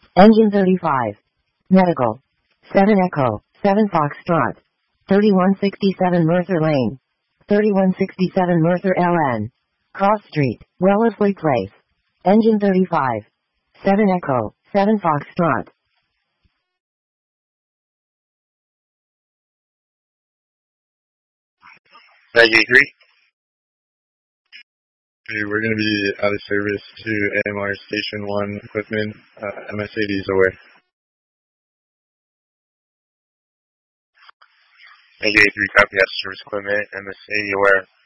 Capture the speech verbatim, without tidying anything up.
Engine thirty-five. Medical. seven Echo, seven Foxtrot. thirty-one sixty-seven Merthyr Lane. thirty-one sixty-seven Merthyr L N. Cross Street, Wellesley Place. Engine thirty-five. seven Echo, seven Foxtrot. ninety-three. Hey, we're going to be out of service to A M R Station one equipment. Uh, M S eighty is aware. ninety-three, copy, out of service equipment, M S eighty aware.